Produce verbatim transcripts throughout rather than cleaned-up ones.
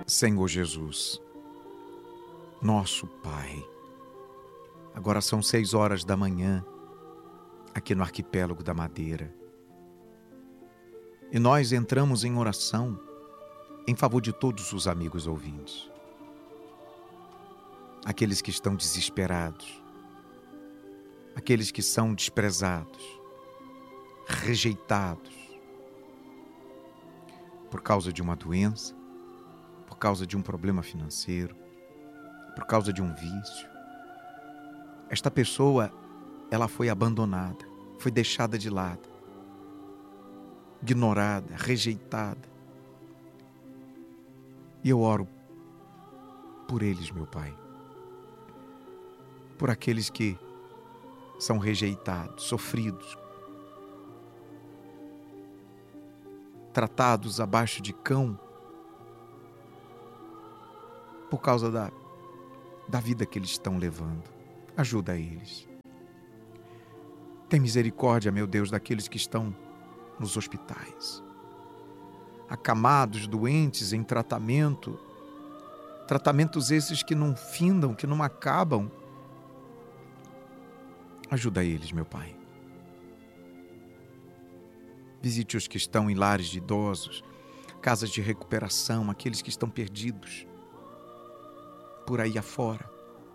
Senhor Jesus, nosso Pai, agora são seis horas da manhã, aqui no Arquipélago da Madeira. E nós entramos em oração em favor de todos os amigos ouvintes. Aqueles que estão desesperados, aqueles que são desprezados, rejeitados, por causa de uma doença, por causa de um problema financeiro, por causa de um vício. Esta pessoa, ela foi abandonada, foi deixada de lado, ignorada, rejeitada. E eu oro por eles, meu Pai, por aqueles que são rejeitados, sofridos, tratados abaixo de cão, por causa da, da vida que eles estão levando. Ajuda eles. Tem misericórdia, meu Deus, daqueles que estão nos hospitais, acamados, doentes, em tratamento, tratamentos esses que não findam, que não acabam. Ajuda eles, meu Pai. Visite os que estão em lares de idosos, casas de recuperação, aqueles que estão perdidos por aí afora.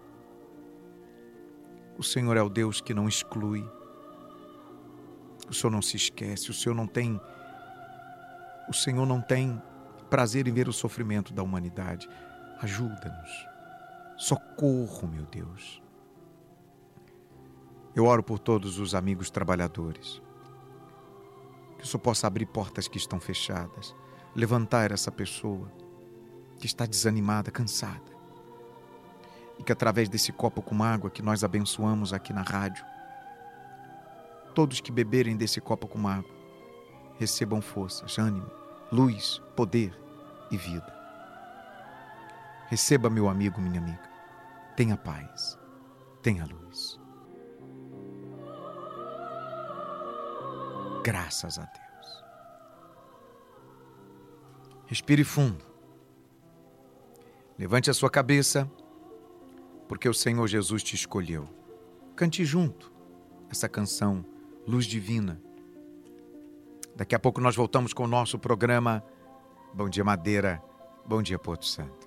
O Senhor é o Deus que não exclui. O Senhor não se esquece. O Senhor não tem, o Senhor não tem prazer em ver o sofrimento da humanidade. Ajuda-nos. Socorro, meu Deus. Eu oro por todos os amigos trabalhadores. Que o Senhor possa abrir portas que estão fechadas. Levantar essa pessoa que está desanimada, cansada. E que através desse copo com água que nós abençoamos aqui na rádio, todos que beberem desse copo com água recebam forças, ânimo, luz, poder e vida. Receba, meu amigo, minha amiga. Tenha paz, tenha luz. Graças a Deus. Respire fundo. Levante a sua cabeça, porque o Senhor Jesus te escolheu. Cante junto essa canção Luz Divina. Daqui a pouco nós voltamos com o nosso programa Bom Dia Madeira, Bom Dia Porto Santo.